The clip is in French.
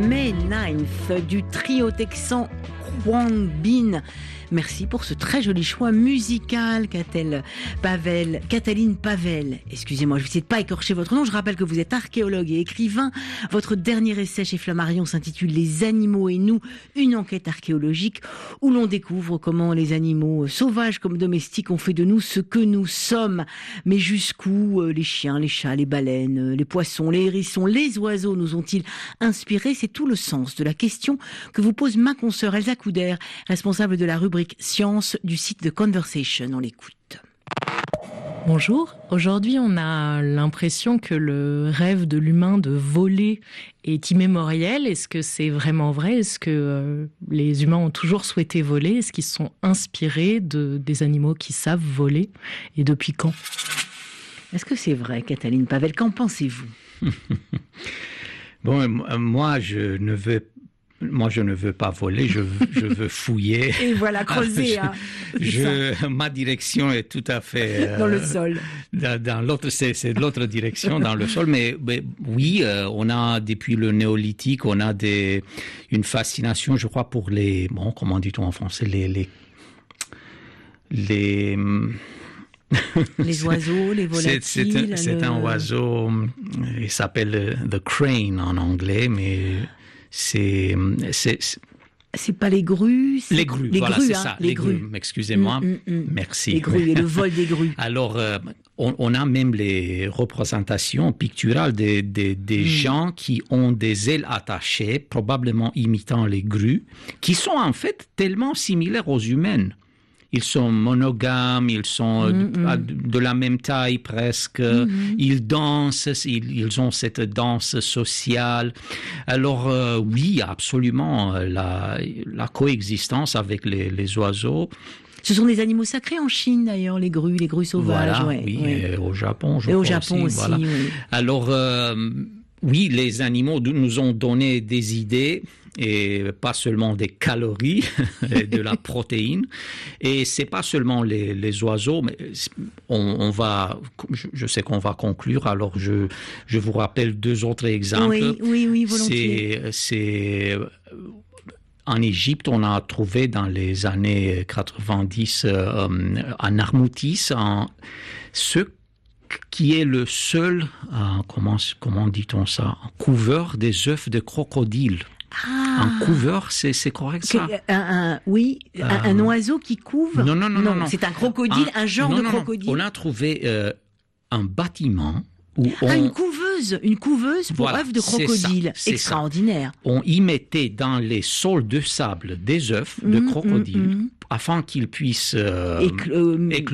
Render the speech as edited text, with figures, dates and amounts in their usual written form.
May 9th du trio texan Khruangbin Bin. Merci pour ce très joli choix musical, Cataline Pavel. Excusez-moi, je vais essayer de pas écorcher votre nom. Je rappelle que vous êtes archéologue et écrivain. Votre dernier essai chez Flammarion s'intitule Les animaux et nous, une enquête archéologique où l'on découvre comment les animaux sauvages comme domestiques ont fait de nous ce que nous sommes. Mais jusqu'où les chiens, les chats, les baleines, les poissons, les hérissons, les oiseaux nous ont-ils inspirés? C'est tout le sens de la question que vous pose ma consoeur Elsa Couder, responsable de la rubrique Science du site de Conversation. On l'écoute. Bonjour. Aujourd'hui, on a l'impression que le rêve de l'humain de voler est immémoriel. Est-ce que c'est vraiment vrai? Est-ce que les humains ont toujours souhaité voler? Est-ce qu'ils se sont inspirés des animaux qui savent voler? Et depuis quand? Est-ce que c'est vrai, Cataline Pavel? Qu'en pensez-vous? Bon, moi, je ne veux pas voler, je veux fouiller. Et voilà, creuser. Ma direction est tout à fait dans le sol. Dans l'autre, c'est l'autre direction, dans le sol. Mais oui, on a depuis le néolithique, on a une fascination, je crois, pour comment dit-on en français, les oiseaux, les volatiles. C'est un oiseau, il s'appelle the crane en anglais, mais c'est pas les grues. Les grues, voilà, c'est ça. Les grues. Excusez-moi. Merci. Les grues et le vol des grues. Alors, on a même les représentations picturales des gens qui ont des ailes attachées, probablement imitant les grues, qui sont en fait tellement similaires aux humaines. Ils sont monogames, ils sont de la même taille presque, ils dansent, ils ont cette danse sociale. Alors oui, absolument, la coexistence avec les oiseaux. Ce sont des animaux sacrés en Chine d'ailleurs, les grues sauvages. Voilà, oui, et au Japon, je crois. Et au Japon aussi, voilà. Oui. Alors oui, les animaux nous ont donné des idées. Et pas seulement des calories, et de la protéine. Et c'est pas seulement les oiseaux, mais je sais qu'on va conclure, alors je vous rappelle deux autres exemples. Oui, volontiers. C'est en Égypte, on a trouvé dans les années 90 en Armoutis, ce qui est le seul, comment dit-on ça, couveur des œufs de crocodile. Un couveur, c'est correct ça? Un oiseau qui couve? Non. C'est un crocodile, un genre de crocodile. On a trouvé un bâtiment où une couveuse pour œufs de crocodile. Extraordinaire. On y mettait dans les sols de sable des œufs de crocodile afin qu'ils puissent éclore